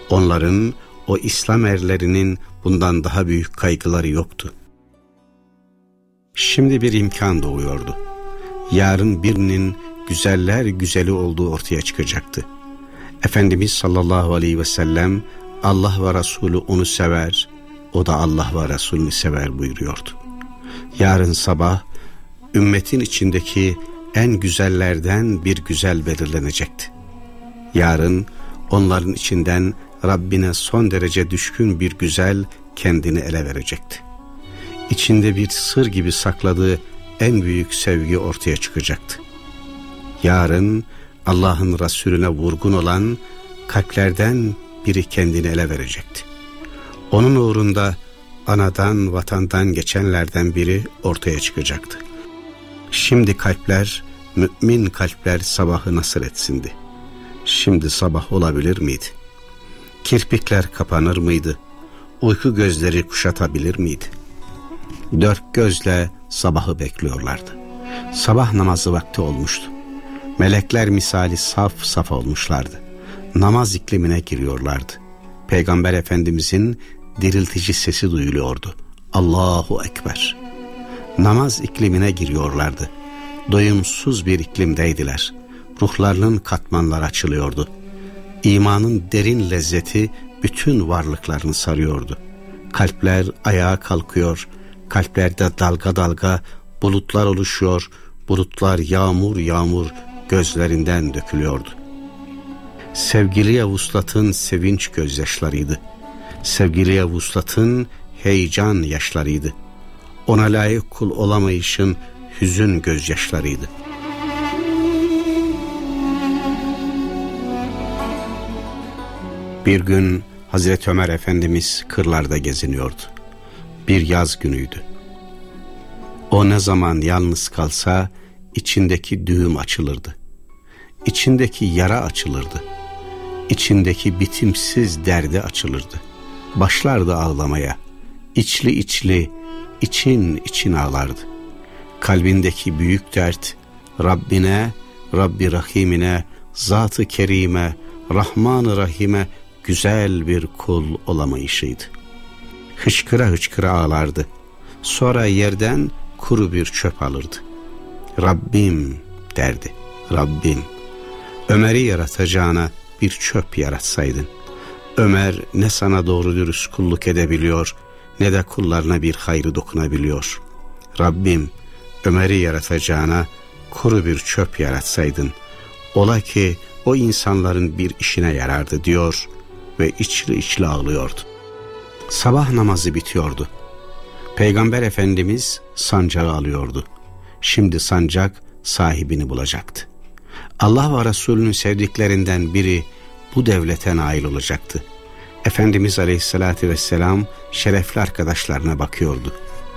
Onların, o İslam erlerinin bundan daha büyük kaygıları yoktu. Şimdi bir imkan doğuyordu. Yarın birinin güzeller güzeli olduğu ortaya çıkacaktı. Efendimiz sallallahu aleyhi ve sellem, Allah ve Resulü onu sever, o da Allah ve Resulünü sever buyuruyordu. Yarın sabah ümmetin içindeki en güzellerden bir güzel belirlenecekti. Yarın onların içinden Rabbine son derece düşkün bir güzel kendini ele verecekti. İçinde bir sır gibi sakladığı en büyük sevgi ortaya çıkacaktı. Yarın Allah'ın Resulüne vurgun olan kalplerden biri kendini ele verecekti. Onun uğrunda anadan vatandan geçenlerden biri ortaya çıkacaktı. Şimdi kalpler, mümin kalpler sabahı nasıl etsindi? Şimdi sabah olabilir miydi? Kirpikler kapanır mıydı? Uyku gözleri kuşatabilir miydi? Dört gözle sabahı bekliyorlardı. Sabah namazı vakti olmuştu. Melekler misali saf saf olmuşlardı. Namaz iklimine giriyorlardı. Peygamber Efendimizin diriltici sesi duyuluyordu. Allahu Ekber. Namaz iklimine giriyorlardı. Doyumsuz bir iklimdeydiler. Ruhlarının katmanları açılıyordu. İmanın derin lezzeti bütün varlıklarını sarıyordu. Kalpler ayağa kalkıyor, kalplerde dalga dalga bulutlar oluşuyor, bulutlar yağmur yağmur gözlerinden dökülüyordu. Sevgiliye vuslatın sevinç gözyaşlarıydı. Sevgiliye vuslatın heyecan yaşlarıydı. Ona layık kul olamayışın hüzün gözyaşlarıydı. Bir gün Hazreti Ömer Efendimiz kırlarda geziniyordu. Bir yaz günüydü. O ne zaman yalnız kalsa içindeki düğüm açılırdı. İçindeki yara açılırdı. İçindeki bitimsiz derdi açılırdı. Başlardı ağlamaya. İçli içli, için için ağlardı. Kalbindeki büyük dert Rabbine, Rabbi Rahimine, Zat-ı Kerime, Rahman-ı Rahim'e güzel bir kul olamayışıydı. Hıçkıra hıçkıra ağlardı. Sonra yerden kuru bir çöp alırdı. Rabbim derdi. Rabbim, Ömer'i yaratacağına bir çöp yaratsaydın. Ömer ne sana doğru dürüst kulluk edebiliyor, ne de kullarına bir hayrı dokunabiliyor. Rabbim, Ömer'i yaratacağına kuru bir çöp yaratsaydın. Ola ki o insanların bir işine yarardı diyor ve içli içli ağlıyordu. Sabah namazı bitiyordu. Peygamber Efendimiz sancağı alıyordu. Şimdi sancak sahibini bulacaktı. Allah ve Resulünün sevdiklerinden biri bu devlete nail olacaktı. Efendimiz Aleyhisselatü Vesselam şerefli arkadaşlarına bakıyordu.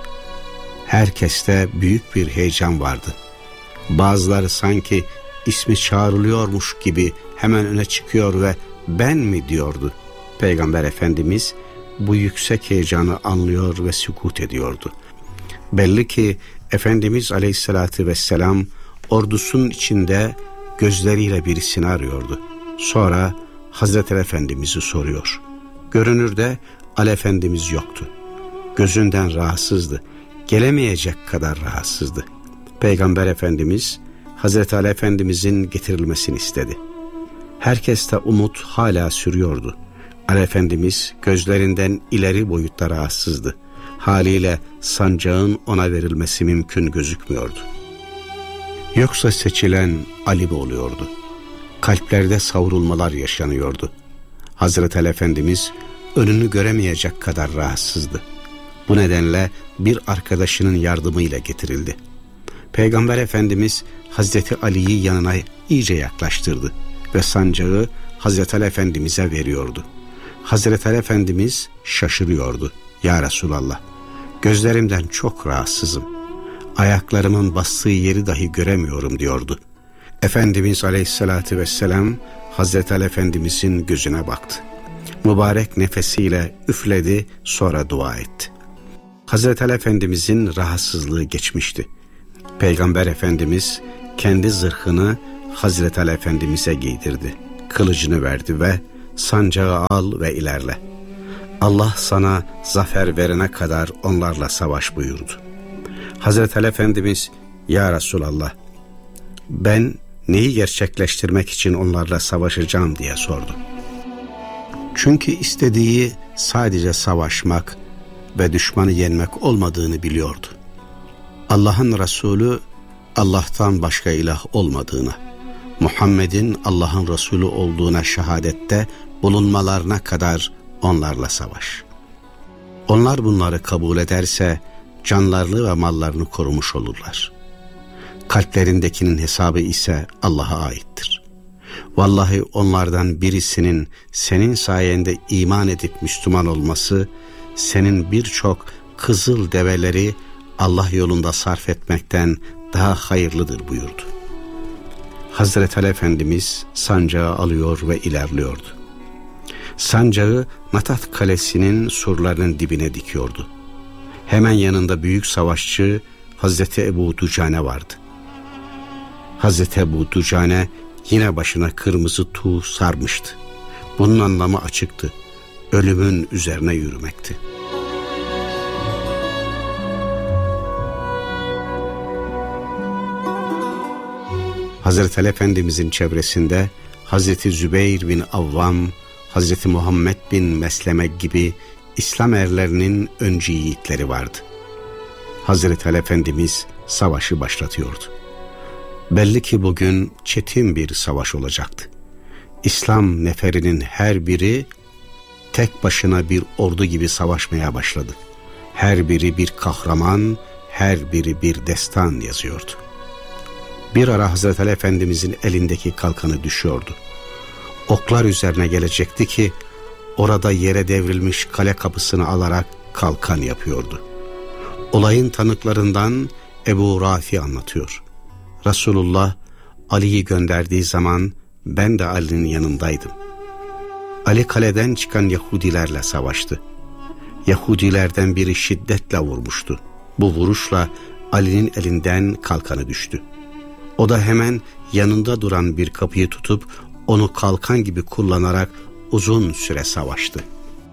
Herkeste büyük bir heyecan vardı. Bazıları sanki ismi çağrılıyormuş gibi hemen öne çıkıyor ve ben mi diyordu. Peygamber Efendimiz bu yüksek heyecanı anlıyor ve sükût ediyordu. Belli ki Efendimiz Aleyhisselatü Vesselam ordusunun içinde gözleriyle birisini arıyordu. Sonra Hazreti Efendimiz'i soruyor. Görünürde Ali Efendimiz yoktu. Gözünden rahatsızdı. Gelemeyecek kadar rahatsızdı. Peygamber Efendimiz Hazreti Ali Efendimiz'in getirilmesini istedi. Herkeste umut hala sürüyordu. Ali Efendimiz gözlerinden ileri boyutta rahatsızdı. Haliyle sancağın ona verilmesi mümkün gözükmüyordu. Yoksa seçilen Ali mi oluyordu? Kalplerde savrulmalar yaşanıyordu. Hazreti Ali Efendimiz önünü göremeyecek kadar rahatsızdı. Bu nedenle bir arkadaşının yardımıyla getirildi. Peygamber Efendimiz Hazreti Ali'yi yanına iyice yaklaştırdı ve sancağı Hazreti Ali Efendimiz'e veriyordu. Hazreti Ali Efendimiz şaşırıyordu. Ya Resulallah, gözlerimden çok rahatsızım. Ayaklarımın bastığı yeri dahi göremiyorum diyordu. Efendimiz Aleyhisselatü Vesselam Hazreti Ali Efendimiz'in gözüne baktı. Mübarek nefesiyle üfledi, sonra dua etti. Hazreti Ali Efendimiz'in rahatsızlığı geçmişti. Peygamber Efendimiz kendi zırhını Hazreti Ali Efendimiz'e giydirdi. Kılıcını verdi ve sancağı al ve ilerle. Allah sana zafer verene kadar onlarla savaş buyurdu. Hazreti Ali Efendimiz, ya Resulallah, ben neyi gerçekleştirmek için onlarla savaşacağım diye sordu. Çünkü istediği sadece savaşmak ve düşmanı yenmek olmadığını biliyordu. Allah'ın Resulü Allah'tan başka ilah olmadığına, Muhammed'in Allah'ın Resulü olduğuna şehadette bulunmalarına kadar onlarla savaş. Onlar bunları kabul ederse canlarını ve mallarını korumuş olurlar. Kalplerindekinin hesabı ise Allah'a aittir. Vallahi onlardan birisinin senin sayende iman edip Müslüman olması, senin birçok kızıl develeri Allah yolunda sarf etmekten daha hayırlıdır buyurdu. Hazreti Ali Efendimiz sancağı alıyor ve ilerliyordu. Sancağı Natat Kalesi'nin surlarının dibine dikiyordu. Hemen yanında büyük savaşçı Hazreti Ebu Ducane vardı. Hazreti Ebu Ducane yine başına kırmızı tuğ sarmıştı. Bunun anlamı açıktı. Ölümün üzerine yürümekti. Hazreti Ali Efendimizin çevresinde Hazreti Zübeyir bin Avvam, Hazreti Muhammed bin Mesleme gibi İslam erlerinin öncü yiğitleri vardı. Hazreti Ali Efendimiz savaşı başlatıyordu. Belli ki bugün çetin bir savaş olacaktı. İslam neferinin her biri tek başına bir ordu gibi savaşmaya başladı. Her biri bir kahraman, her biri bir destan yazıyordu. Bir ara Hazreti Ali Efendimizin elindeki kalkanı düşüyordu. Oklar üzerine gelecekti ki orada yere devrilmiş kale kapısını alarak kalkan yapıyordu. Olayın tanıklarından Ebu Rafi anlatıyor. Resulullah Ali'yi gönderdiği zaman ben de Ali'nin yanındaydım. Ali kaleden çıkan Yahudilerle savaştı. Yahudilerden biri şiddetle vurmuştu. Bu vuruşla Ali'nin elinden kalkanı düştü. O da hemen yanında duran bir kapıyı tutup onu kalkan gibi kullanarak uzun süre savaştı.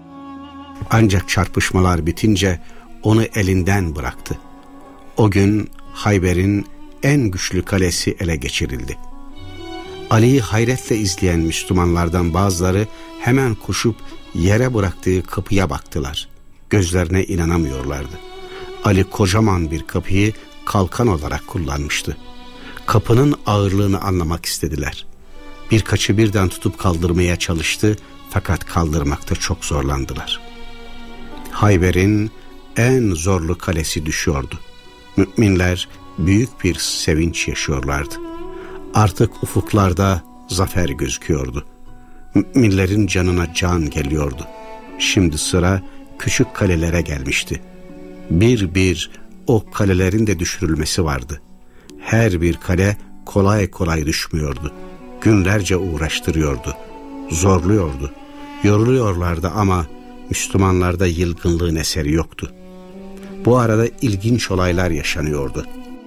Ancak çarpışmalar bitince onu elinden bıraktı. O gün Hayber'in en güçlü kalesi ele geçirildi. Ali'yi hayretle izleyen Müslümanlardan bazıları hemen koşup yere bıraktığı kapıya baktılar. Gözlerine inanamıyorlardı. Ali kocaman bir kapıyı kalkan olarak kullanmıştı. Kapının ağırlığını anlamak istediler. Birkaçı birden tutup kaldırmaya çalıştı fakat kaldırmakta çok zorlandılar. Hayber'in en zorlu kalesi düşüyordu. Müminler büyük bir sevinç yaşıyorlardı. Artık ufuklarda zafer gözüküyordu. Müminlerin canına can geliyordu. Şimdi sıra küçük kalelere gelmişti. Bir bir o kalelerin de düşürülmesi vardı. Her bir kale kolay kolay düşmüyordu. Günlerce uğraştırıyordu. Zorluyordu. Yoruluyorlardı ama Müslümanlarda yılgınlığın eseri yoktu. Bu arada ilginç olaylar yaşanıyordu.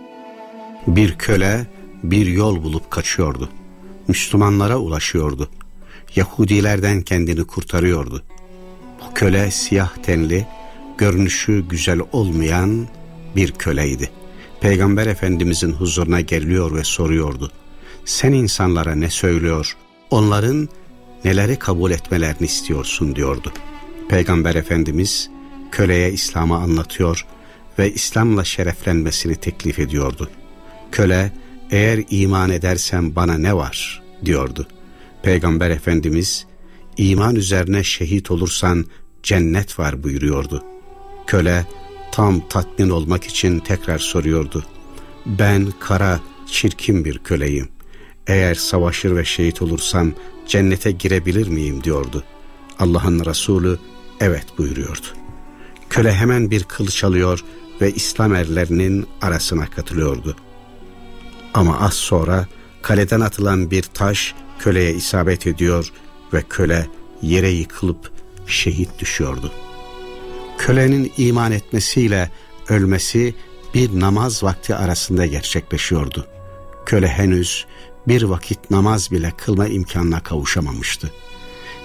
Bir köle bir yol bulup kaçıyordu. Müslümanlara ulaşıyordu. Yahudilerden kendini kurtarıyordu. Bu köle siyah tenli, görünüşü güzel olmayan bir köleydi. Peygamber Efendimizin huzuruna geliyor ve soruyordu. Sen insanlara ne söylüyor, onların neleri kabul etmelerini istiyorsun diyordu. Peygamber Efendimiz köleye İslam'ı anlatıyor ve İslam'la şereflenmesini teklif ediyordu. Köle, eğer iman edersen bana ne var diyordu. Peygamber Efendimiz, iman üzerine şehit olursan cennet var buyuruyordu. Köle tam tatmin olmak için tekrar soruyordu. Ben kara, çirkin bir köleyim. Eğer savaşır ve şehit olursam cennete girebilir miyim diyordu. Allah'ın Resulü evet buyuruyordu. Köle hemen bir kılıç alıyor ve İslam erlerinin arasına katılıyordu. Ama az sonra kaleden atılan bir taş köleye isabet ediyor ve köle yere yıkılıp şehit düşüyordu. Kölenin iman etmesiyle ölmesi bir namaz vakti arasında gerçekleşiyordu. Köle henüz bir vakit namaz bile kılma imkanına kavuşamamıştı.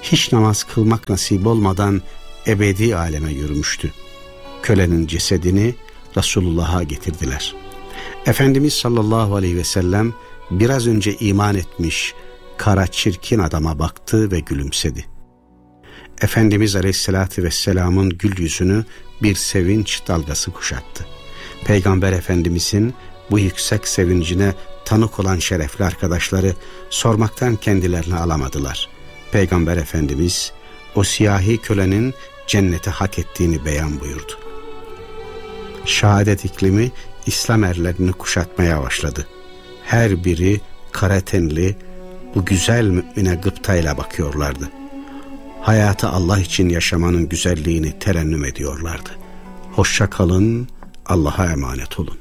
hiç namaz kılmak nasip olmadan ebedi aleme yürümüştü. Kölenin cesedini Resulullah'a getirdiler. Efendimiz sallallahu aleyhi ve sellem biraz önce iman etmiş kara çirkin adama baktı ve gülümsedi. Efendimiz aleyhissalatü vesselamın gül yüzünü bir sevinç dalgası kuşattı. Peygamber Efendimizin bu yüksek sevincine tanık olan şerefli arkadaşları sormaktan kendilerini alamadılar. Peygamber Efendimiz o siyahi kölenin cenneti hak ettiğini beyan buyurdu. Şehadet iklimi İslam erlerini kuşatmaya başladı. Her biri kara tenli bu güzel mümine gıptayla bakıyorlardı. Hayatı Allah için yaşamanın güzelliğini terennüm ediyorlardı. Hoşça kalın, Allah'a emanet olun.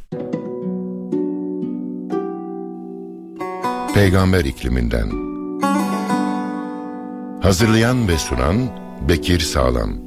Peygamber ikliminden. Hazırlayan ve sunan Bekir Sağlam.